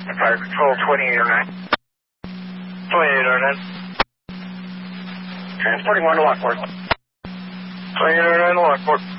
Fire Control 2809. 2809. Transporting 1 to Lockport. 2809 to Lockport.